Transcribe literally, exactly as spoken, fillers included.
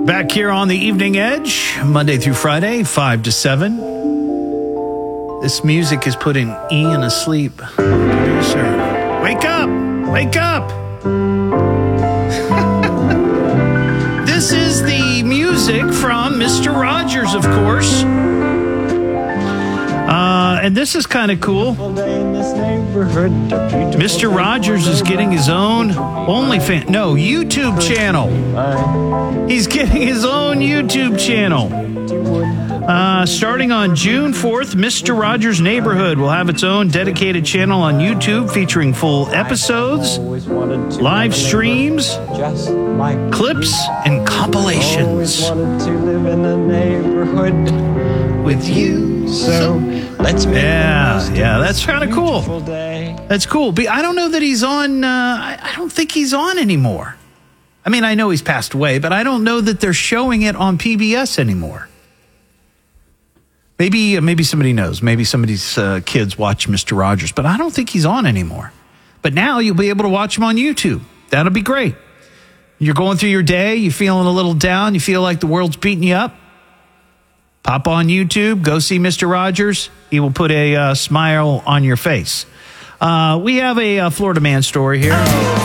Back here on the Evening Edge, Monday through Friday, five to seven. This music is putting Ian asleep. Producer, wake up! Wake up! This is the music from Mister Rogers, of course. Uh, and this is kind of cool. Mister Rogers is getting his own OnlyFans, no, YouTube channel. He's getting his own YouTube channel. Uh, starting on June fourth, Mister Rogers' Neighborhood will have its own dedicated channel on YouTube featuring full episodes, live streams, clips, and compilations. With you, so let's make yeah, yeah, that's kind of cool. That's cool. But I don't know that he's on. Uh, I, I don't think he's on anymore. I mean, I know he's passed away, but I don't know that they're showing it on P B S anymore. Maybe, uh, maybe somebody knows. Maybe somebody's uh, kids watch Mister Rogers, but I don't think he's on anymore. But now you'll be able to watch him on YouTube. That'll be great. You're going through your day, you're feeling a little down, you feel like the world's beating you up. Pop on YouTube, go see Mister Rogers. He will put a uh, smile on your face. Uh, we have a uh, Florida man story here.